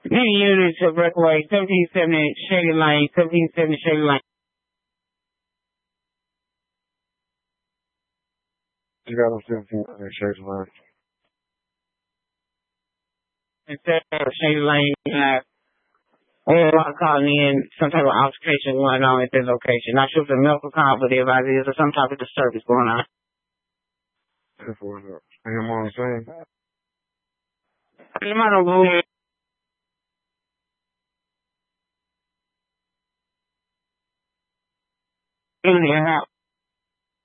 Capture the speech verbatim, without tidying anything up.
Many units of Breakaway, seventeen seventy Shady Lane, seventeen seventy Shady Lane. You got them seventeen seventy Shady Lane. Instead of Shady Lane, you have everyone calling in some type of altercation going on at this location. Not sure if it's a medical call, but everybody is or some type of disturbance going on. That's what's up. And I'm on the same. You might not go ahead. In your house.